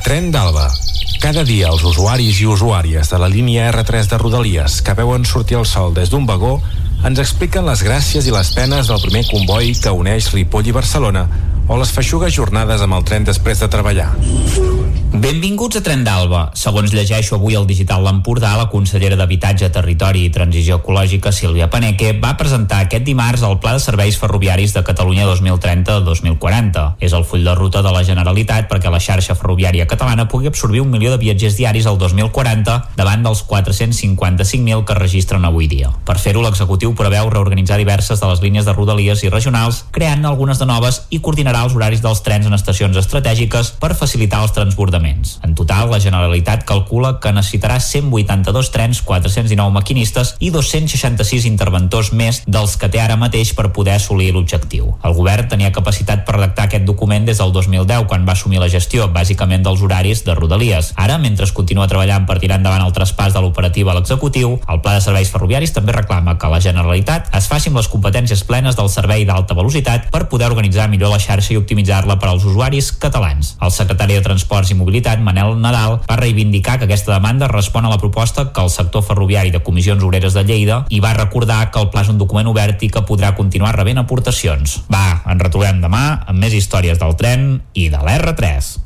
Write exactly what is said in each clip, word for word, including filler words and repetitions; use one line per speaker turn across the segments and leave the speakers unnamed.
Tren d'Alba. Cada dia els usuaris i usuàries de la línia erre tres de Rodalies que veuen sortir el sol des d'un vagó ens expliquen les gràcies i les penes del primer comboi que uneix Ripoll i Barcelona o les feixugues jornades amb el tren després de treballar.
Benvinguts a Tren d'Alba. Segons llegeixo avui al Digital l'Empordà, la consellera d'Habitatge, Territori i Transició Ecològica, Sílvia Paneque, va presentar aquest dimarts el Pla de Serveis Ferroviaris de Catalunya dos mil trenta a dos mil quaranta. És el full de ruta de la Generalitat perquè la xarxa ferroviària catalana pugui absorbir un milió de viatgers diaris al dos mil quaranta davant dels quatre-cents cinquanta-cinc mil que registren avui dia. Per fer-ho, l'executiu preveu reorganitzar diverses de les línies de Rodalies i regionals, creant algunes de noves i coordinarà els horaris dels trens en estacions estratègiques per facilitar els transbordaments. En total, la Generalitat calcula que necessitarà cent vuitanta-dos trens, quatre-cents dinou maquinistes i dos-cents seixanta-sis interventors més dels que té ara mateix per poder assolir l'objectiu. El govern tenia capacitat per redactar aquest document des del dos mil deu, quan va assumir la gestió, bàsicament dels horaris de Rodalies. Ara, mentre es continua treballant per tirar endavant el traspàs de l'operativa a l'executiu, el Pla de Serveis Ferroviaris també reclama que la Generalitat es faci amb les competències plenes del servei d'alta velocitat per poder organitzar millor la xarxa i optimitzar-la per als usuaris catalans. El secretari de Transports i Mobilitat, Manel Nadal, va reivindicar que aquesta demanda respon a la proposta que el sector ferroviari de Comissions Obreres de Lleida i va recordar que el pla és un document obert i que podrà continuar rebent aportacions. Va, ens retrobem demà amb més històries del tren i de l'erre tres.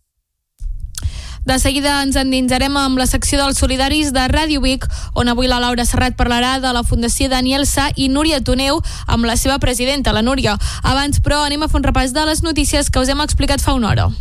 De seguida ens endinsarem amb la secció dels solidaris de Ràdio Vic, on avui la Laura Serrat parlarà de la Fundació Daniel Sá i Núria Toneu amb la seva presidenta, la Núria. Abans, però, anem a fer un repàs de les notícies que us hem explicat fa una hora.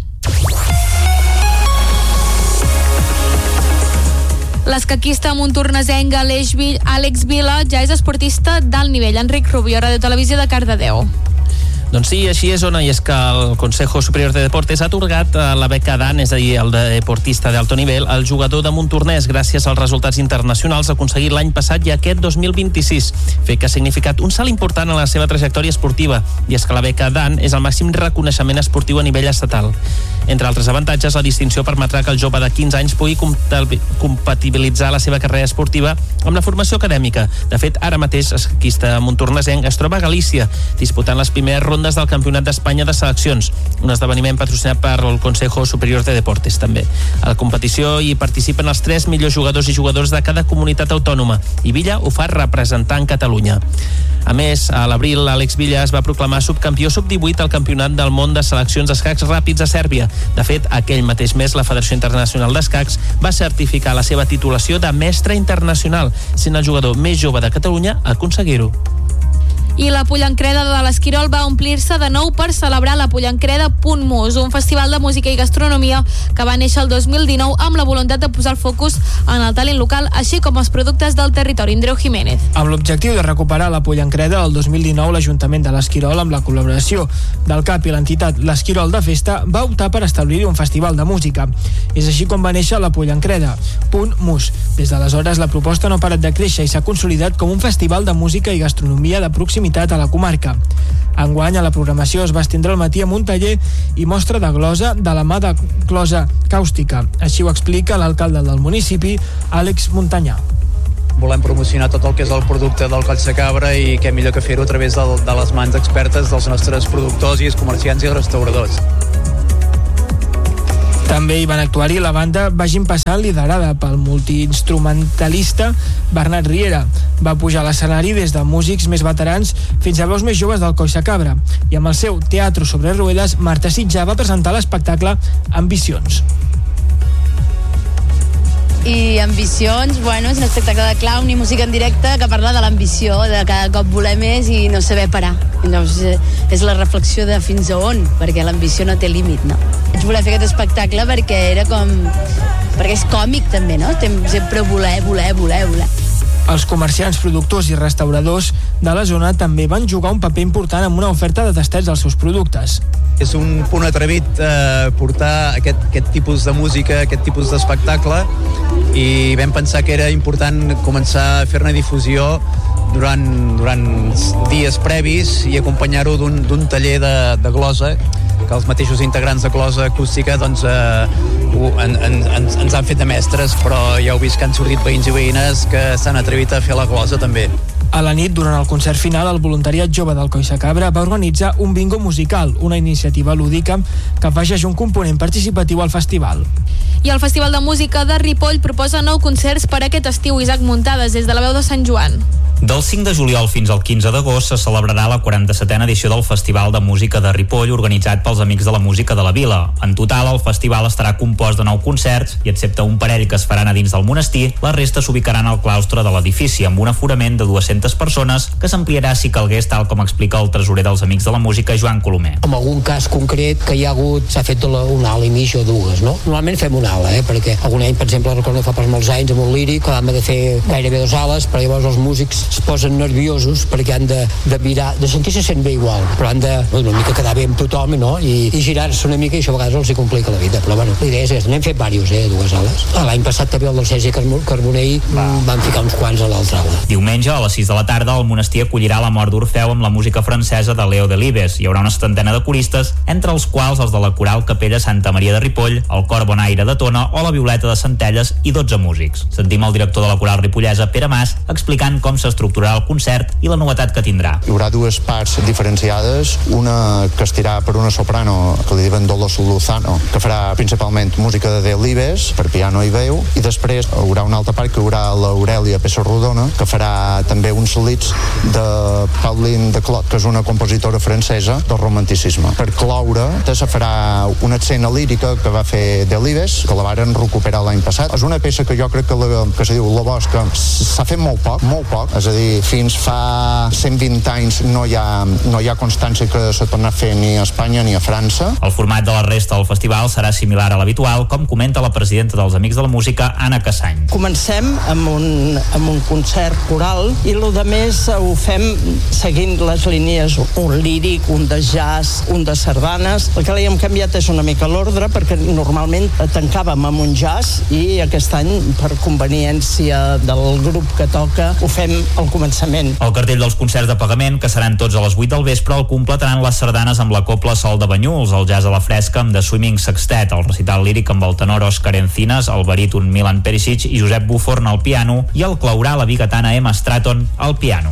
L'escaquista montornesenc Àlex Vila ja és esportista d'alt nivell. Enric Rubio, Ràdio Televisió de Cardedeu.
Doncs sí, així és, Ona, i és que el Consejo Superior de Deportes ha atorgat la beca d'A N, és a dir, el deportista d'alto nivell, al jugador de Montornès gràcies als resultats internacionals aconseguits l'any passat i aquest dos mil vint-i-sis, fet que ha significat un salt important en la seva trajectòria esportiva, i és que la beca d'A N és el màxim reconeixement esportiu a nivell estatal. Entre altres avantatges, la distinció permetrà que el jove de quinze anys pugui compatibilitzar la seva carrera esportiva amb la formació acadèmica. De fet, ara mateix l'escaquista montornesenc es troba a Galícia, disputant les primeres rondes del Campionat d'Espanya de Seleccions, un esdeveniment patrocinat per el Consejo Superior de Deportes, també. A la competició hi participen els tres millors jugadors i jugadors de cada comunitat autònoma, i Villa ho fa representant Catalunya. A més, a l'abril, Àlex Villa es va proclamar subcampió sub divuit al Campionat del Món de Seleccions d'Escacs Ràpids a Sèrbia. De fet, aquell mateix mes, la Federació Internacional d'Escacs va certificar la seva titulació de mestre internacional, sent el jugador més jove de Catalunya a aconseguir-ho.
I la Pollancreda de l'Esquirol va omplir-se de nou per celebrar la Pollancreda Punt Mus, un festival de música i gastronomia que va néixer el dos mil dinou amb la voluntat de posar el focus en el talent local, així com els productes del territori. Andreu Jiménez.
Amb l'objectiu de recuperar la Pollancreda, el dos mil dinou l'Ajuntament de l'Esquirol, amb la col·laboració del C A P i l'entitat l'Esquirol de Festa, va optar per establir un festival de música. És així com va néixer la Pollancreda Punt Mus. Des d'aleshores, la proposta no ha parat de créixer i s'ha consolidat com un festival de música i gastronomia de proximitat a la comarca. Enguany, a la programació es va estendre al matí amb un taller i mostra de glosa de la mà de Closa Càustica. Així ho explica l'alcalde del municipi, Àlex Montanyà.
Volem promocionar tot el que és el producte del coll de cabra i què millor que fer-ho a través de, de les mans expertes dels nostres productors i comerciants i restauradors.
També hi van actuar-hi la banda Vagin Passant, liderada pel multiinstrumentalista Bernat Riera. Va pujar a l'escenari des de músics més veterans fins a veus més joves del coll de cabra. I amb el seu Teatro sobre Ruedas, Marta Sitjà va presentar l'espectacle Ambicions.
I Ambicions, bueno, és un espectacle de clown i música en directe que parla de l'ambició, de cada cop voler més i no saber parar. Llavors, és la reflexió de fins a on, perquè l'ambició no té límit, no? Vaig voler fer aquest espectacle perquè era com... perquè és còmic també, no? Sempre voler, voler, voler, voler.
Els comerciants, productors i restauradors de la zona també van jugar un paper important amb una oferta de tasteig dels seus productes.
És un punt atrevit eh, portar aquest, aquest tipus de música, aquest tipus d'espectacle, i vam pensar que era important començar a fer-ne difusió durant, durant dies previs i acompanyar-ho d'un, d'un taller de, de glosa, que els mateixos integrants de Closa Acústica doncs, eh, en, en, ens, ens han fet de mestres, però ja heu vist que han sortit veïns i veïnes que s'han atrevit a fer la glosa també.
A la nit, durant el concert final, el voluntariat jove del Collsacabra va organitzar un bingo musical, una iniciativa lúdica que afegeix un component participatiu al festival.
I el Festival de Música de Ripoll proposa nou concerts per aquest estiu. Isaac Muntades, des de la veu de Sant Joan.
Del cinc de juliol fins al quinze d'agost se celebrarà la quaranta-setena edició del Festival de Música de Ripoll, organitzat pels Amics de la Música de la Vila. En total, el festival estarà compost de nou concerts i, excepte un parell que es faran a dins del monestir, la resta s'ubicaran al claustre de l'edifici, amb un aforament de dues-centes persones que s'ampliarà si calgués, tal com explica el tresorer dels Amics de la Música, Joan Colomer.
En algun cas concret que hi ha hagut, s'ha fet una ala i mig o dues, no? Normalment fem una ala, eh? Perquè algun any, per exemple, recordo fa pas molts anys amb un líric que vam de fer gairebé dues ales, però llavors els músics es posen nerviosos perquè han de, de mirar, de sentir-se sent bé igual, però han de una mica quedar bé amb tothom, no? I, i girar-se una mica, i això a vegades els hi complica la vida, però bueno, la idea és aquesta. N'hem fet diversos, eh, dues ales. L'any passat també el del Sergi Carbonell van ficar uns quants a l'altra ala.
Diumenge, a les sis de la tarda, el monestir acollirà la mort d'Orfeu amb la música francesa de Leo Delibes. Hi haurà una setantena de coristes, entre els quals els de la Coral Capella Santa Maria de Ripoll, el Cor Bonaire de Tona o la Violeta de Centelles i dotze músics. Sentim el director de la Coral Ripollesa, Pere Mas, explicant com s'estructurarà el concert i la novetat que tindrà.
Hi haurà dues parts diferenciades, una que estirà per una soprano que li diuen Dolo Luzano, que farà principalment música de Delibes per piano i veu, i després hi haurà una altra part que hi haurà l'Aurèlia Pessarrodona, que farà també uns leads de Pauline de Clot, que és una compositora francesa del romanticisme. Per cloure, se farà una escena lírica que va fer Delibes, que la varen recuperar l'any passat. És una peça que jo crec que, la, que se diu La Bosca s'ha fet molt poc, molt poc, és a dir, fins fa cent vint anys no hi ha, no hi ha constància que se torna a fer ni a Espanya ni a França.
El format de la resta del festival serà similar a l'habitual, com comenta la presidenta dels Amics de la Música, Anna Cassany.
Comencem amb un, amb un concert coral i el de més ho fem seguint les línies, un líric, un de jazz, un de sardanes. El que li hem canviat és una mica l'ordre, perquè normalment tancàvem amb un jazz i aquest any, per conveniència del grup que toca, ho fem al començament.
El cartell dels concerts de pagament, que seran tots a les vuit del vespre, el completaran les sardanes amb la copla Sol de Banyuls, el jazz a la fresca amb The Swimming Sextet, el recital líric amb el tenor Òscar Encinas, el baríton Milan Perisic i Josep Buforn al piano, i el claurà la bigatana Emma Stratton al piano.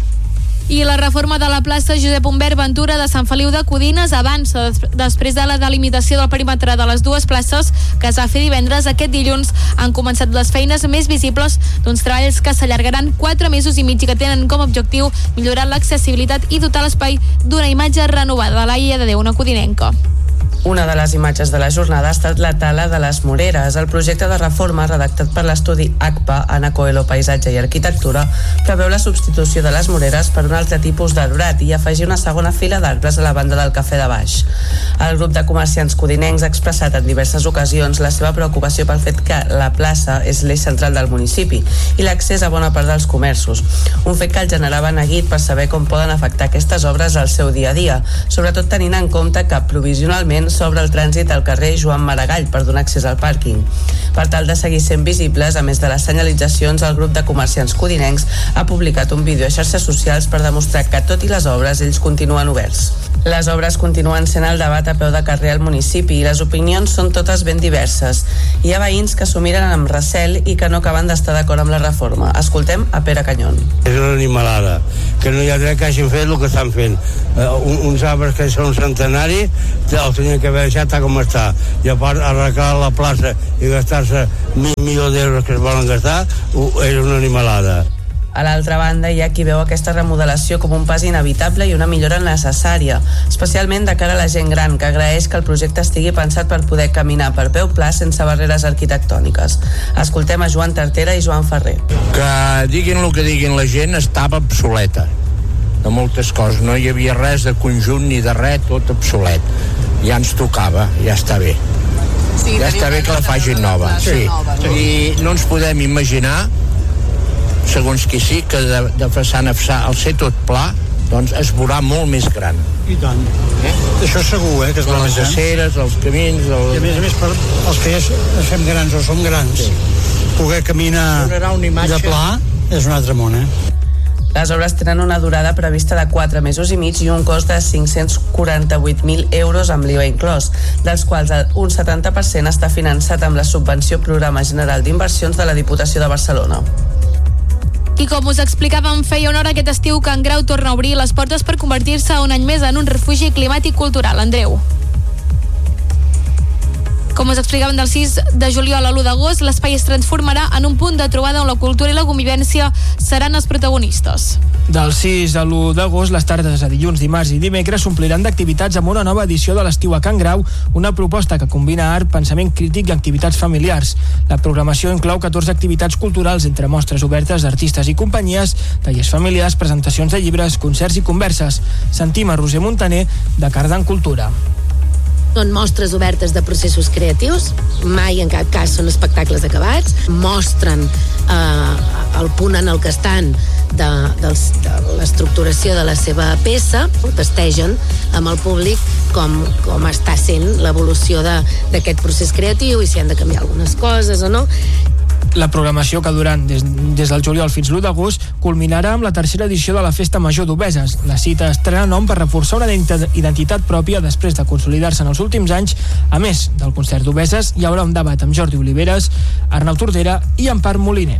I la reforma de la plaça Josep Humbert Ventura de Sant Feliu de Codines avança després de la delimitació del perímetre de les dues places que es va fer divendres. Aquest dilluns han començat les feines més visibles d'uns treballs que s'allargaran quatre mesos i mig i que tenen com a objectiu millorar l'accessibilitat i dotar l'espai d'una imatge renovada de l'Aia de Déu, una codinenca.
Una de les imatges de la jornada ha estat la tala de les Moreres. El projecte de reforma, redactat per l'estudi A C P A, Anna Coelho, Paisatge i Arquitectura, preveu la substitució de les Moreres per un altre tipus d'arbrat i afegir una segona fila d'arbres a la banda del cafè de baix. El grup de comerciants codinencs ha expressat en diverses ocasions la seva preocupació pel fet que la plaça és l'eix central del municipi i l'accés a bona part dels comerços, un fet que el generava neguit per saber com poden afectar aquestes obres al seu dia a dia, sobretot tenint en compte que provisionalment s'obre el trànsit al carrer Joan Maragall per donar accés al pàrquing. Per tal de seguir sent visibles, a més de les senyalitzacions, el grup de comerciants codinencs ha publicat un vídeo a xarxes socials per demostrar que, tot i les obres, ells continuen oberts. Les obres continuen sent el debat a peu de carrer al municipi i les opinions són totes ben diverses. Hi ha veïns que s'ho miren amb recel i que no acaben d'estar d'acord amb la reforma. Escoltem a Pere Canyón.
És una animalada, que no hi ha dret que hagin fet el que estan fent. Uh, uns arbres que són centenaris, el senyor que ve deixat està com està. I a part, arreglar la plaça i gastar-se mil milions d'euros que es volen gastar, uh, és una animalada.
A l'altra banda, hi ha qui veu aquesta remodelació com un pas inevitable i una millora necessària, especialment de cara a la gent gran, que agraeix que el projecte estigui pensat per poder caminar per peu pla sense barreres arquitectòniques. Escoltem a Joan Tartera i Joan Ferrer.
Que diguin el que diguin la gent, estava obsoleta de moltes coses, no hi havia res de conjunt ni de res, tot obsolet. Ja ens tocava, ja està bé. Sí, ja està bé que la facin nova. Sí. I no ens podem imaginar, segons qui sí, que de, de façana a façana, al ser tot pla, doncs es veurà molt més gran.
I tant. Eh? Això segur, eh, que es veurà
les aceres, els camins... El...
I a més a més, per els que ja fem grans o som grans, sí, poder caminar de pla és un altre món, eh?
Les obres tenen una durada prevista de quatre mesos i mig i un cost de cinc-cents quaranta-vuit mil euros amb l'I V A inclòs, dels quals un setanta per cent està finançat amb la subvenció Programa General d'Inversions de la Diputació de Barcelona.
I com us explicàvem feia una hora, aquest estiu Can Grau torna a obrir les portes per convertir-se un any més en un refugi climàtic cultural. Andreu. Com us explicaven, del sis de juliol a l'u d'agost, l'espai es transformarà en un punt de trobada on la cultura i la convivència seran els protagonistes.
Del sis a l'u d'agost, les tardes de dilluns, dimarts i dimecres s'ompliran d'activitats amb una nova edició de l'estiu a Can Grau, una proposta que combina art, pensament crític i activitats familiars. La programació inclou catorze activitats culturals, entre mostres obertes d'artistes i companyies, tallers familiars, presentacions de llibres, concerts i converses. Sentim a Roser Montaner, de Cardan Cultura.
Són mostres obertes de processos creatius, mai en cap cas són espectacles acabats, mostren eh, el punt en el que estan de, de, de l'estructuració de la seva peça, testegen amb el públic com, com està sent l'evolució d'aquest procés creatiu i si han de canviar algunes coses o no.
La programació, que duran des, des del juliol fins l'u d'agost, culminarà amb la tercera edició de la Festa Major d'Obeses. La cita estrena nom per reforçar una identitat pròpia després de consolidar-se en els últims anys. A més del concert d'Obeses, hi haurà un debat amb Jordi Oliveres, Arnau Tordera i Empar Moliner.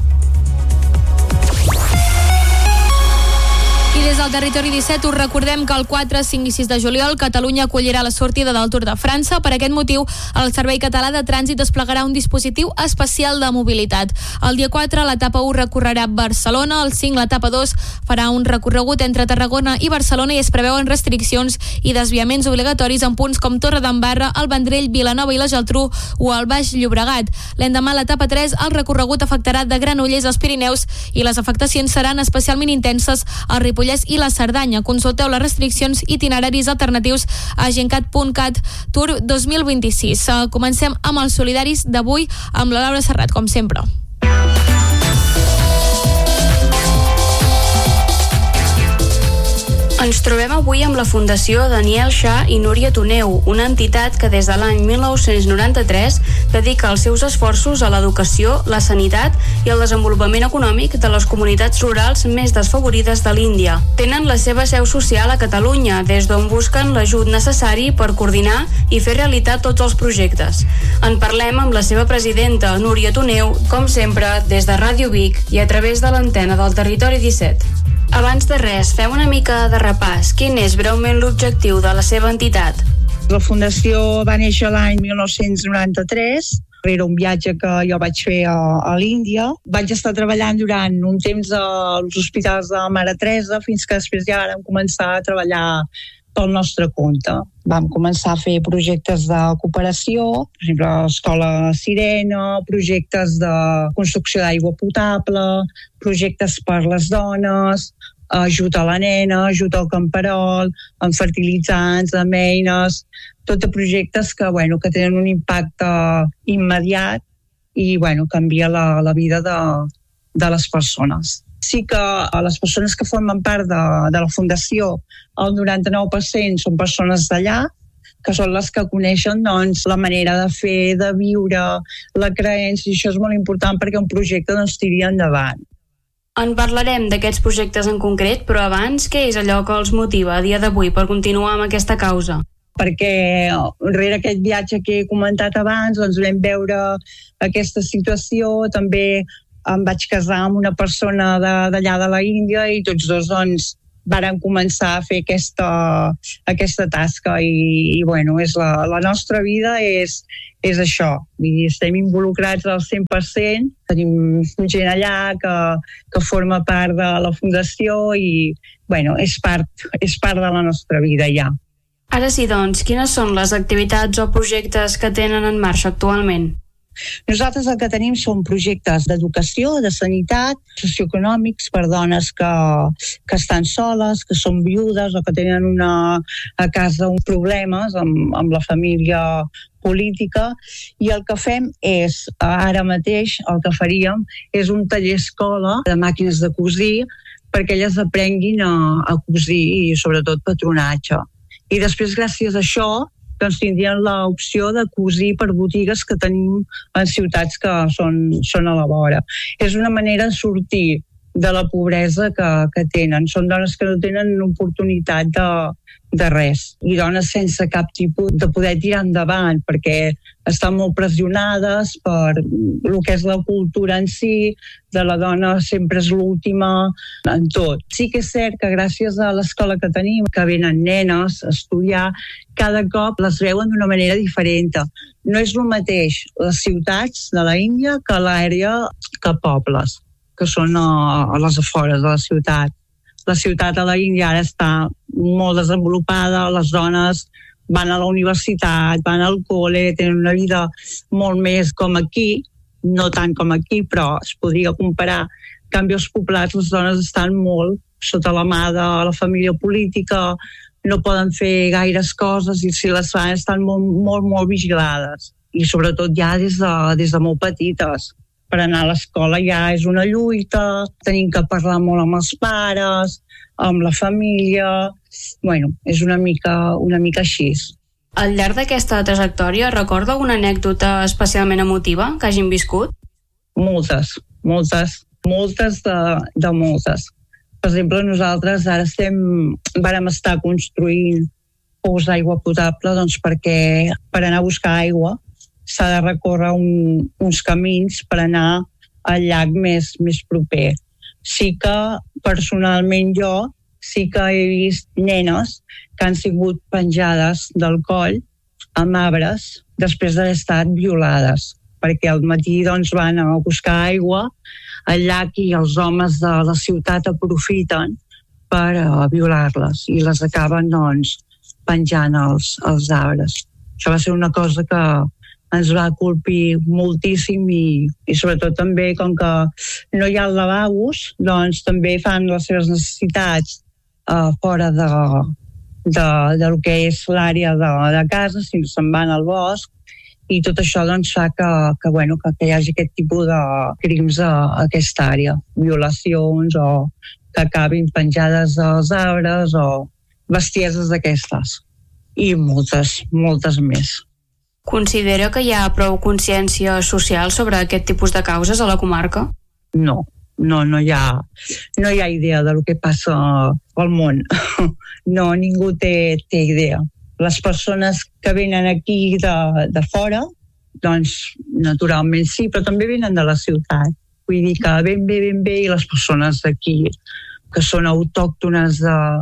I des del territori disset us recordem que el quatre, cinc i sis de juliol Catalunya acollirà la sortida del Tour de França. Per aquest motiu, el Servei Català de Trànsit desplegarà un dispositiu especial de mobilitat. El dia quatre, l'etapa u recorrerà Barcelona, el cinc, l'etapa dos farà un recorregut entre Tarragona i Barcelona i es preveuen restriccions i desviaments obligatoris en punts com Torredembarra, el Vendrell, Vilanova i la Geltrú o el Baix Llobregat. L'endemà, l'etapa tres, el recorregut afectarà de Granollers als Pirineus i les afectacions seran especialment intenses al Ripollès i la Cerdanya. Consulteu les restriccions i itineraris alternatius a gencat punt cat Tour dos mil vint-i-sis. Comencem amb els solidaris d'avui amb la Laura Serrat, com sempre.
Ens trobem avui amb la Fundació Daniel Sa i Núria Toneu, una entitat que des de l'any mil nou-cents noranta-tres dedica els seus esforços a l'educació, la sanitat i el desenvolupament econòmic de les comunitats rurals més desfavorides de l'Índia. Tenen la seva seu social a Catalunya, des d'on busquen l'ajut necessari per coordinar i fer realitat tots els projectes. En parlem amb la seva presidenta, Núria Toneu, com sempre, des de Ràdio Vic i a través de l'antena del Territori disset. Abans de res, fem una mica de repàs. Quin és breument l'objectiu de la seva entitat?
La Fundació va néixer l'any mil nou-cents noranta-tres. Era un viatge que jo vaig fer a, a l'Índia. Vaig estar treballant durant un temps als hospitals de Mare Teresa fins que després ja vam començar a treballar pel nostre compte. Vam començar a fer projectes de cooperació, per exemple, l'Escola Sirena, projectes de construcció d'aigua potable, projectes per les dones, ajut a la nena, ajut al camperol, amb fertilitzants, amb eines, tot de projectes que, bueno, que tenen un impacte immediat i bueno, canvia la, la vida de, de les persones. Sí que les persones que formen part de, de la Fundació, el noranta-nou per cent són persones d'allà, que són les que coneixen doncs, la manera de fer, de viure, la creença, i això és molt important perquè un projecte doncs, tiri endavant.
En parlarem d'aquests projectes en concret, però abans, què és allò que els motiva a dia d'avui per continuar amb aquesta causa?
Perquè rere aquest viatge que he comentat abans doncs vam veure aquesta situació, també em vaig casar amb una persona d'allà de, de la Índia i tots dos doncs varen començar a fer aquesta, aquesta tasca i, i bueno, és la, la nostra vida és, és això. I estem involucrats al cent per cent, tenim gent allà que, que forma part de la Fundació i bueno, és, part, és part de la nostra vida ja.
Ara sí, doncs, quines són les activitats o projectes que tenen en marxa actualment?
Nosaltres el que tenim són projectes d'educació, de sanitat, socioeconòmics per dones que, que estan soles, que són viudes o que tenen una, a casa uns problemes amb, amb la família política, i el que fem és, ara mateix, el que faríem és un taller escola de màquines de cosir perquè elles aprenguin a, a cosir i sobretot patronatge. I després, gràcies a això, doncs tindrien l'opció de cosir per botigues que tenim en ciutats que són, són a la vora. És una manera de sortir de la pobresa que, que tenen. Són dones que no tenen oportunitat de, de res, i dones sense cap tipus de poder tirar endavant, perquè estan molt pressionades per el que és la cultura en si, de la dona sempre és l'última en tot. Sí que és cert que gràcies a l'escola que tenim, que venen nenes a estudiar, cada cop les veuen d'una manera diferent. No és el mateix les ciutats de la Índia que l'àrea, que pobles, que són a, a les afores de la ciutat. La ciutat a la Índia ara està molt desenvolupada, les dones van a la universitat, van al col·le, tenen una vida molt més com aquí, no tant com aquí, però es podria comparar. En canvi, als poblats les dones estan molt sota la mà de la família política, no poden fer gaires coses i si les fan estan molt, molt, molt vigilades. I sobretot ja des de, des de molt petites. Per anar a l'escola ja és una lluita, tenim que parlar molt amb els pares, amb la família. Bueno, és una mica, una mica així.
Al llarg d'aquesta trajectòria, recorda alguna anècdota especialment emotiva que hagin viscut?
Moltes, moltes, moltes de, de moltes. Per exemple, nosaltres ara estem, vàrem estar construint pous d'aigua potable, doncs perquè per anar a buscar aigua s'ha de recórrer un, uns camins per anar al llac més, més proper. Sí que personalment jo sí que he vist nenes que han sigut penjades del coll amb arbres després d'haver estat violades, perquè al matí doncs, van a buscar aigua al llac i els homes de la ciutat aprofiten per uh, violar-les i les acaben doncs, penjant als, als arbres. Això va ser una cosa que ens va colpir moltíssim i, i sobretot també com que no hi ha lavabos, doncs també fan les seves necessitats uh, fora de, de, de lo que és l'àrea de, de casa, si se'n van al bosc, i tot això doncs, fa que, que, bueno, que, que hi hagi aquest tipus de crims a, a aquesta àrea, violacions o que acabin penjades als arbres o bestieses d'aquestes. I moltes, moltes més.
Considera que hi ha prou consciència social sobre aquest tipus de causes a la comarca?
No, no, no hi ha, no hi ha idea del que passa al món. No, ningú té, té idea. Les persones que venen aquí de, de fora, doncs naturalment sí, però també venen de la ciutat. Vull dir que ben bé, ben bé, i les persones d'aquí, que són autòctones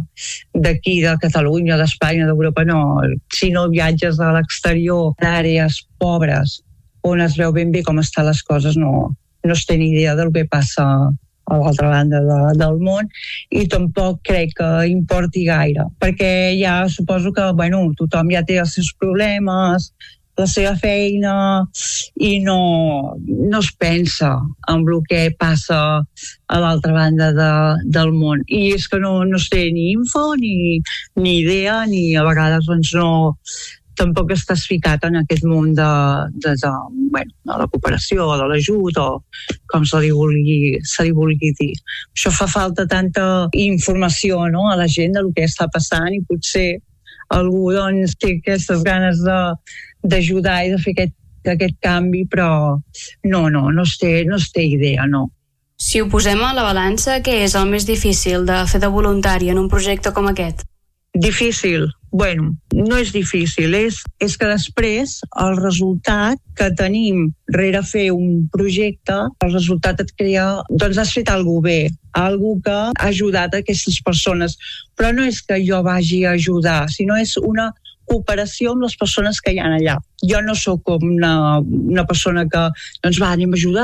d'aquí, de, de Catalunya, d'Espanya, d'Europa, no. Si no viatges a l'exterior, d'àrees pobres, on es veu ben bé com estan les coses, no, no es té ni idea del que passa a l'altra banda de, del món, i tampoc crec que importi gaire, perquè ja suposo que bueno, tothom ja té els seus problemes, la seva feina, i no, no es pensa en el que passa a l'altra banda de, del món. I és que no, no es té ni info, ni, ni idea, ni a vegades doncs, no, tampoc estàs ficat en aquest món de, de, de, bueno, de la cooperació o de l'ajut o com se li vulgui, se li vulgui dir. Això fa falta tanta informació, no?, a la gent del que està passant, i potser algú doncs, té aquestes ganes de, d'ajudar i de fer aquest, aquest canvi, però no, no, no es té, no es té idea, no.
Si ho posem a la balança, què és el més difícil de fer de voluntari en un projecte com aquest?
Difícil? Bueno, no és difícil, és, és que després el resultat que tenim rere fer un projecte, el resultat et crea, doncs has fet alguna bé, alguna que ha ajudat a aquestes persones. Però no és que jo vagi a ajudar, sinó és una cooperació amb les persones que hi ha allà. Jo no sóc com una, una persona que doncs va, anem a ajudar